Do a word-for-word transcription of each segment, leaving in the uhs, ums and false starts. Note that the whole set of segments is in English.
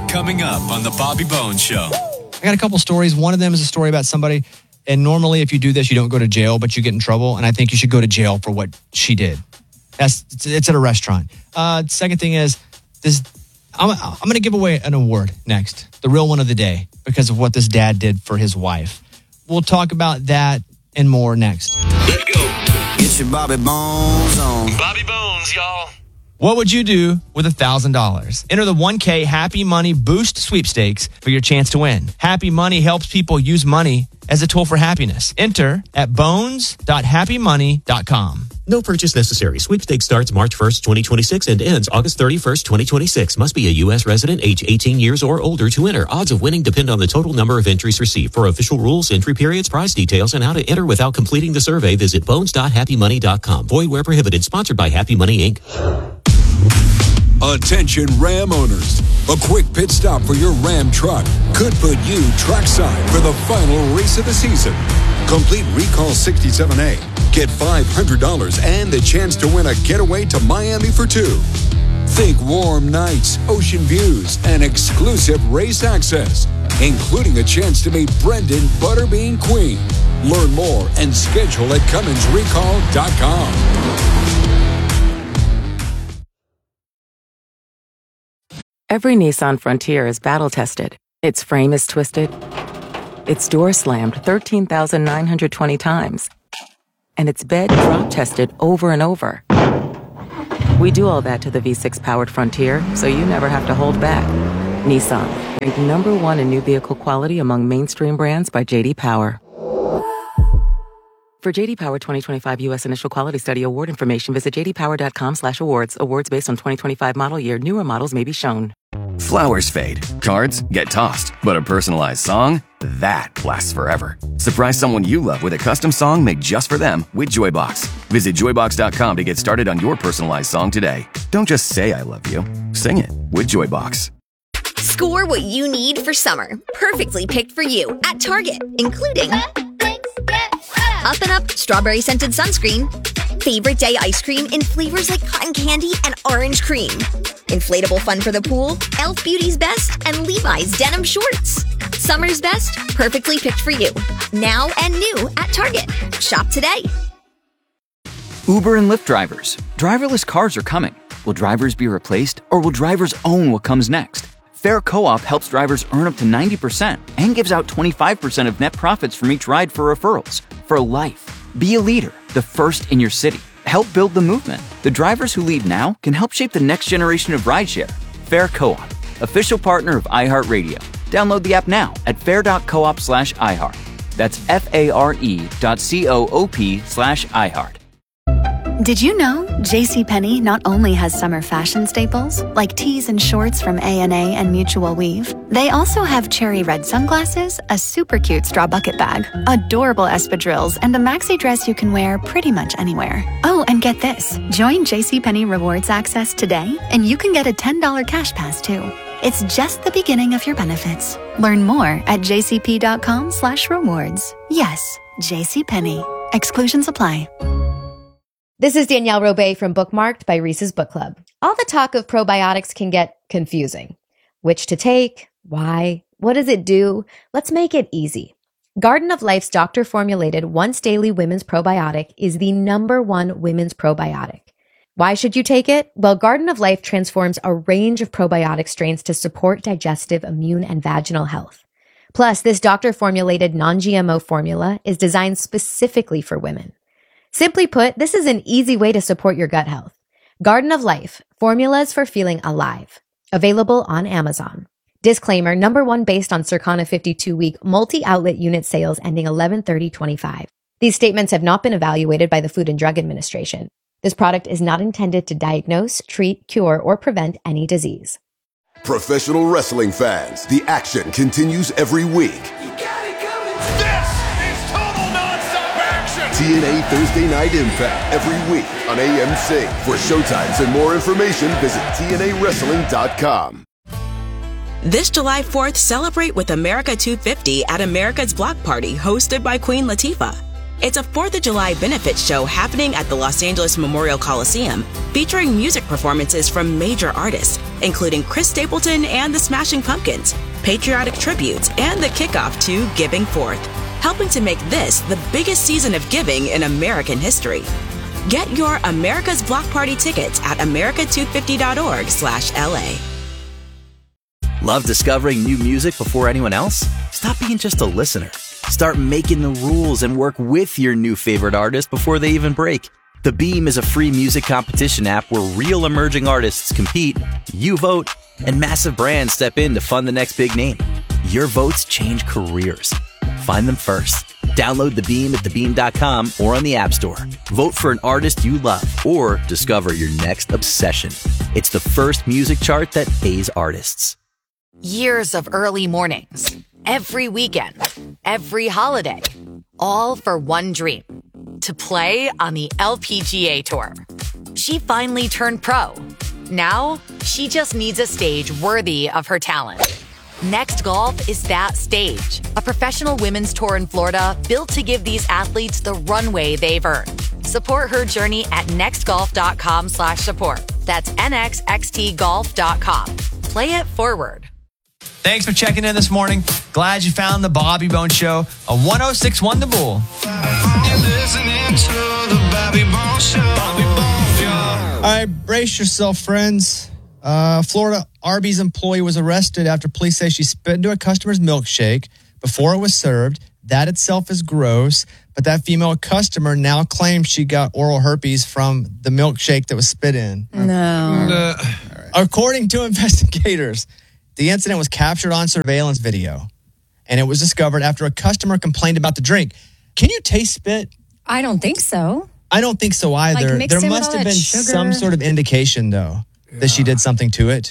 Coming up on the Bobby Bones Show. I got a couple stories. One of them is a story about somebody, and normally if you do this, you don't go to jail, but you get in trouble, and I think you should go to jail for what she did. That's It's, it's at a restaurant. Uh, second thing is, this. I'm, I'm going to give away an award next, the real one of the day, because of what this dad did for his wife. We'll talk about that and more next. Let's go. Get your Bobby Bones on. Bobby Bones, y'all. What would you do with one thousand dollars? Enter the one K Happy Money Boost Sweepstakes for your chance to win. Happy Money helps people use money as a tool for happiness. Enter at bones dot happy money dot com. No purchase necessary. Sweepstakes starts March first, twenty twenty-six and ends August thirty-first, twenty twenty-six. Must be a U S resident, age eighteen years or older to enter. Odds of winning depend on the total number of entries received. For official rules, entry periods, prize details, and how to enter without completing the survey, visit bones dot happy money dot com. Void where prohibited. Sponsored by Happy Money, Incorporated. Attention Ram owners. A quick pit stop for your Ram truck could put you trackside for the final race of the season. Complete Recall sixty-seven A. Get five hundred dollars and the chance to win a getaway to Miami for two. Think warm nights, ocean views, and exclusive race access, including a chance to meet Brendan Butterbean Queen. Learn more and schedule at Cummins Recall dot com. Every Nissan Frontier is battle-tested. Its frame is twisted. Its door slammed thirteen thousand nine hundred twenty times. And its bed drop-tested over and over. We do all that to the V six powered Frontier, so you never have to hold back. Nissan, ranked number one in new vehicle quality among mainstream brands by J D Power. For J D Power twenty twenty-five U S Initial Quality Study award information, visit j d power dot com slash awards. Awards based on twenty twenty-five model year. Newer models may be shown. Flowers fade, cards get tossed, but a personalized song, that lasts forever. Surprise someone you love with a custom song made just for them with Joybox. Visit joy box dot com to get started on your personalized song today. Don't just say I love you, sing it with Joybox. Score what you need for summer, perfectly picked for you at Target, including Up and Up Strawberry Scented Sunscreen, Favorite Day Ice Cream in flavors like cotton candy and orange cream, Inflatable Fun for the Pool, e l f Beauty's Best, and Levi's Denim Shorts. Summer's best, perfectly picked for you. Now and new at Target. Shop today. Uber and Lyft drivers. Driverless cars are coming. Will drivers be replaced, or will drivers own what comes next? Fair Co-op helps drivers earn up to ninety percent and gives out twenty-five percent of net profits from each ride for referrals. For life. Be a leader, the first in your city. Help build the movement. The drivers who lead now can help shape the next generation of rideshare. Fair Co-op, official partner of iHeartRadio. Download the app now at fair dot coop slash iHeart. That's F-A-R-E dot C-O-O-P slash iHeart. Did you know JCPenney not only has summer fashion staples, like tees and shorts from A and A and Mutual Weave, they also have cherry red sunglasses, a super cute straw bucket bag, adorable espadrilles, and a maxi dress you can wear pretty much anywhere. Oh, and get this. Join JCPenney Rewards Access today, and you can get a ten dollars cash pass, too. It's just the beginning of your benefits. Learn more at jcp.com slash rewards. Yes, JCPenney. Exclusions apply. This is Danielle Robay from Bookmarked by Reese's Book Club. All the talk of probiotics can get confusing. Which to take? Why? What does it do? Let's make it easy. Garden of Life's doctor-formulated once-daily women's probiotic is the number one women's probiotic. Why should you take it? Well, Garden of Life transforms a range of probiotic strains to support digestive, immune, and vaginal health. Plus, this doctor-formulated non-G M O formula is designed specifically for women. Simply put, this is an easy way to support your gut health. Garden of Life, formulas for feeling alive. Available on Amazon. Disclaimer, number one based on Circana fifty-two week multi-outlet unit sales ending eleven thirty twenty-five. These statements have not been evaluated by the Food and Drug Administration. This product is not intended to diagnose, treat, cure, or prevent any disease. Professional wrestling fans, the action continues every week. T N A Thursday Night Impact every week on A M C. For showtimes and more information, visit T N A wrestling dot com. This July fourth, celebrate with America two fifty at America's Block Party, hosted by Queen Latifah. It's a fourth of July benefit show happening at the Los Angeles Memorial Coliseum, featuring music performances from major artists, including Chris Stapleton and the Smashing Pumpkins, patriotic tributes, and the kickoff to Giving Forth, helping to make this the biggest season of giving in American history. Get your America's Block Party tickets at america two fifty dot org slash L A. Love discovering new music before anyone else? Stop being just a listener. Start making the rules and work with your new favorite artist before they even break. The Beam is a free music competition app where real emerging artists compete, you vote, and massive brands step in to fund the next big name. Your votes change careers. Find them first. Download The Beam at the beam dot com or on the App Store. Vote for an artist you love or discover your next obsession. It's the first music chart that pays artists. Years of early mornings, every weekend, every holiday, all for one dream, to play on the L P G A Tour. She finally turned pro. Now, she just needs a stage worthy of her talent. Next Golf is that stage, a professional women's tour in Florida built to give these athletes the runway they've earned. Support her journey at next golf dot com slash support. That's N X X T golf dot com. Play it forward. Thanks for checking in this morning. Glad you found the Bobby Bones Show on one oh six point one The Bull. You're listening to the Bobby Bones Show. Bobby Bones Show. All right, brace yourself, friends. Uh, Florida Arby's employee was arrested after police say she spit into a customer's milkshake before it was served. That itself is gross, but that female customer now claims she got oral herpes from the milkshake that was spit in. No. Uh, According to investigators, the incident was captured on surveillance video, and it was discovered after a customer complained about the drink. Can you taste spit? I don't think so. I don't think so either. Like, mixed there in with must all have that been sugar. some sort of indication, though, yeah. that she did something to it.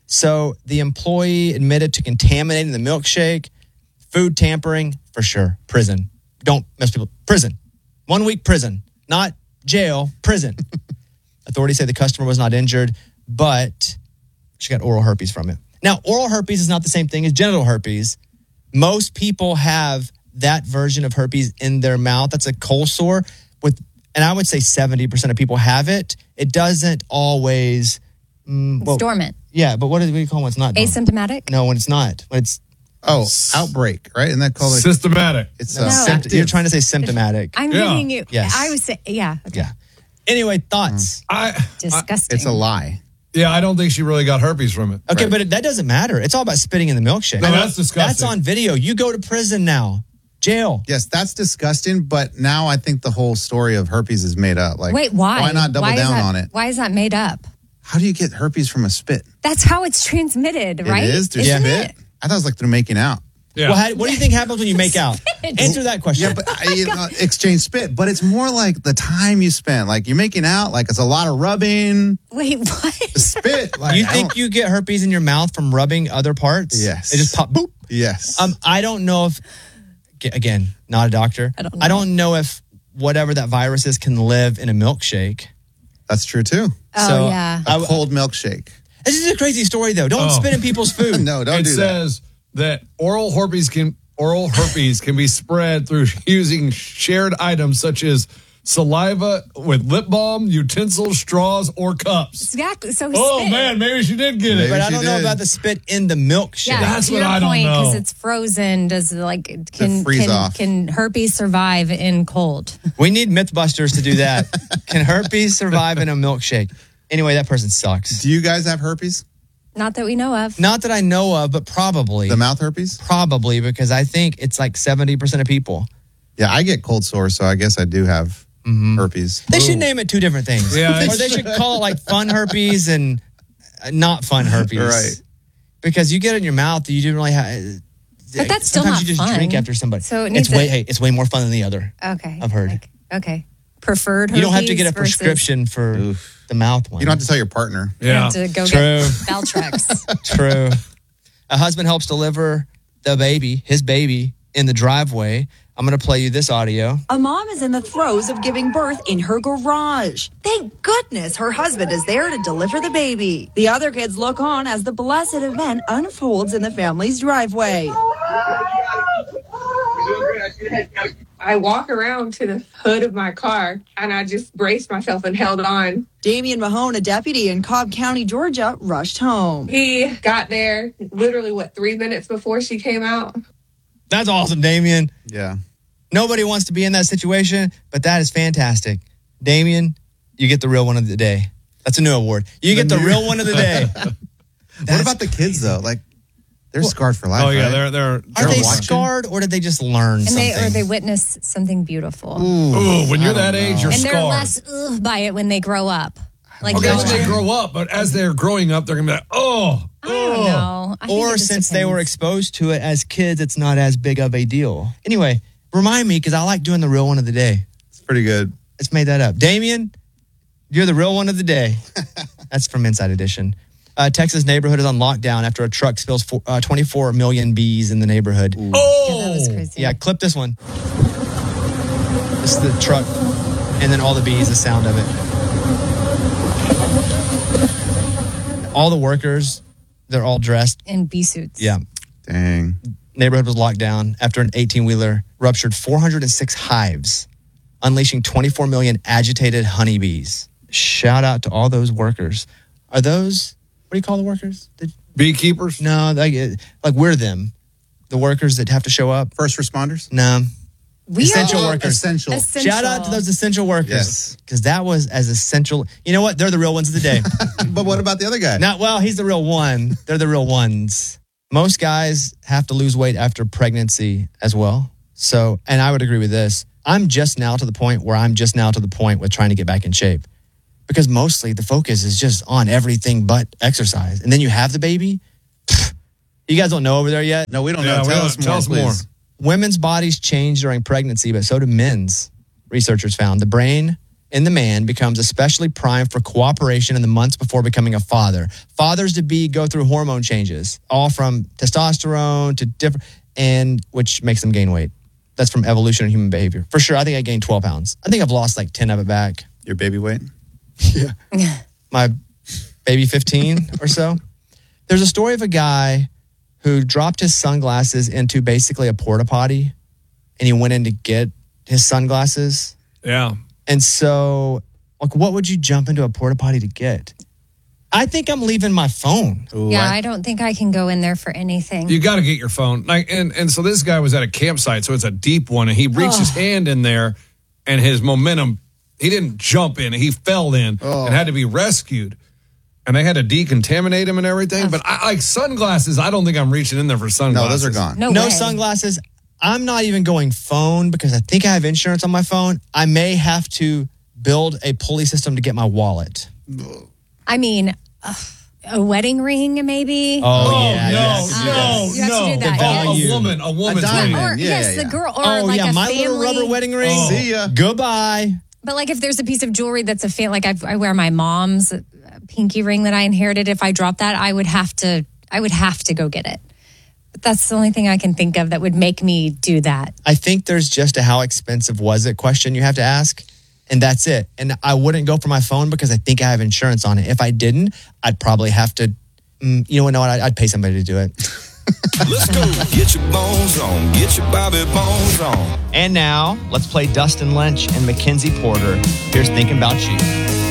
So the employee admitted to contaminating the milkshake, food tampering, for sure. Prison. Don't mess people. Prison. One week prison. Not jail, prison. Authorities say the customer was not injured, but she got oral herpes from it. Now, oral herpes is not the same thing as genital herpes. Most people have that version of herpes in their mouth. That's a cold sore with, and I would say seventy percent of people have it. It doesn't always. Mm, It's well, dormant. Yeah, but what do we call when it's not dormant? Asymptomatic? No, when it's not. When it's oh outbreak, right? Isn't that called systematic? It's no, uh, sympt- you're trying to say symptomatic. I'm Yeah. reading you. Yes. I was saying, yeah. Okay. Yeah. Anyway, thoughts. I Disgusting. It's a lie. Yeah, I don't think she really got herpes from it. Okay, but it, that doesn't matter. It's all about spitting in the milkshake. No, that's disgusting. That's on video. You go to prison now. Jail. Yes, that's disgusting. But now I think the whole story of herpes is made up. Like, Wait, why? Why not double Why is down that- on it? Why is that made up? How do you get herpes from a spit? That's how it's transmitted, right? It is through Isn't spit. it? I thought it was like through making out. Yeah. Well, how, what do you think happens when you make out? Answer that question. Yeah, but I, you know, exchange spit. But it's more like the time you spent. Like you're making out. Like it's a lot of rubbing. Wait, what? Spit. Like, you I think don't- you get herpes in your mouth from rubbing other parts? Yes. It just pop, boop. Yes. Um, I don't know if, again, not a doctor. I don't know. I don't know if whatever that virus is can live in a milkshake. That's true too. Oh, So, yeah. A cold milkshake. This is a crazy story, though. Don't Oh. spit in people's food. No, don't it do that. says that oral herpes can oral herpes can be spread through using shared items such as saliva with lip balm, utensils, straws, or cups. Exactly. So Oh spit. man, maybe she did get it. But I she don't know did. about the spit in the milkshake. Yeah, That's to what your I don't point, know. because it's frozen. Does like can freeze can, off. can herpes survive in cold? We need Mythbusters to do that. Can herpes survive in a milkshake? Anyway, that person sucks. Do you guys have herpes? Not that we know of. Not that I know of, but probably. The mouth herpes? Probably, because I think it's like seventy percent of people. Yeah, I get cold sores, so I guess I do have herpes. They should name it two different things. Yeah, or they should call it like fun herpes and uh, not fun herpes. Right. Because you get it in your mouth, you didn't really have. But that's still sometimes not you just fun. drink after somebody. So it it's needs way a- hey, it's way more fun than the other. Okay, I've heard. Like, okay, preferred. You don't have to herpes get a versus- prescription for the mouth one. You don't have to tell your partner. You Yeah. have to go True. get Valtrex. True. A husband helps deliver the baby, his baby, in the driveway. I'm going to play you this audio. A mom is in the throes of giving birth in her garage. Thank goodness her husband is there to deliver the baby. The other kids look on as the blessed event unfolds in the family's driveway. I walk around to the hood of my car and I just braced myself and held on. Damian Mahone, a deputy in Cobb County, Georgia, rushed home. He got there literally, what, three minutes before she came out? That's awesome, Damien. Yeah. Nobody wants to be in that situation, but that is fantastic. Damien, you get the real one of the day. That's a new award. You get the real one of the day. What about the kids, though? Like, they're scarred for life. Oh yeah, right? they're they're. Are they're they watching. scarred or did they just learn And something? they or they witness something beautiful. Ooh, when you're I that don't age, know. you're and they're scarred. less ugh by it when they grow up. Like Okay, they'll- when they grow up, but as they're growing up, they're gonna be like, oh, I don't know. I think it Or just since they were depends. exposed to it as kids, it's not as big of a deal. Anyway, remind me because I like doing the real one of the day. It's pretty good. Let's make that up. Damien, you're the real one of the day. That's from Inside Edition. Uh, Texas neighborhood is on lockdown after a truck spills four, uh, twenty-four million bees in the neighborhood. oh, Yeah, that was crazy. Yeah, clip this one. This is the truck, and then all the bees, the sound of it. All the workers, they're all dressed. in bee suits. Yeah. Dang. Neighborhood was locked down after an eighteen-wheeler ruptured four hundred six hives, unleashing twenty-four million agitated honeybees. Shout out to all those workers. Are those, what do you call the workers? The, beekeepers. no, like, uh, like we're them. The workers that have to show up. First responders? No. We essential are workers. Essential. Essential. Shout out to those essential workers. Yes. Because that was as essential. You know what? They're the real ones of the day. But what about the other guy? Not well, he's the real one. They're the real ones. Most guys have to lose weight after pregnancy as well. So, and I would agree with this. I'm just now to the point where I'm just now to the point with trying to get back in shape. Because mostly the focus is just on everything but exercise. And then you have the baby. Pfft. You guys don't know over there yet? No, we don't Yeah, know. we Tell don't- us more, tell us please. more. Women's bodies change during pregnancy, but so do men's. Researchers found the brain in the man becomes especially primed for cooperation in the months before becoming a father. Fathers to be go through hormone changes, all from testosterone to different, and which makes them gain weight. That's from evolution and human behavior. For sure, I think I gained twelve pounds. I think I've lost like ten of it back. Your baby weight? Yeah. My baby fifteen or so. There's a story of a guy who dropped his sunglasses into basically a porta potty and he went in to get his sunglasses. Yeah. And so, like, what would you jump into a porta potty to get? I think I'm leaving my phone. Yeah, I don't think I can go in there for anything. You got to get your phone. Like, and and so this guy was at a campsite, so it's a deep one, and he reached his hand in there, and his momentum, he didn't jump in, he fell in and had to be rescued. And they had to decontaminate him and everything. But I like sunglasses. I don't think I'm reaching in there for sunglasses. No, those are gone. No, no way. sunglasses. I'm not even going phone because I think I have insurance on my phone. I may have to build a pulley system to get my wallet. I mean, uh, a wedding ring, maybe. Oh, yeah. no, you have to do no, that. You have to no. do that, The yes. value. A woman, a woman's A diamond. ring. Or, Yeah, yes, yeah. the girl, or Oh, like yeah. a My family. little rubber wedding ring. Oh. See ya. Goodbye. But like if there's a piece of jewelry that's a fa- like I've, I wear my mom's pinky ring that I inherited. If I drop that, I would have to. I would have to go get it. But that's the only thing I can think of that would make me do that. I think there's just a how expensive was it question you have to ask. And that's it. And I wouldn't go for my phone because I think I have insurance on it. If I didn't, I'd probably have to, mm, you know what? No, I'd, I'd pay somebody to do it. Let's go. Get your bones on. Get your Bobby bones on. And now, let's play Dustin Lynch and Mackenzie Porter. Here's Thinking About You.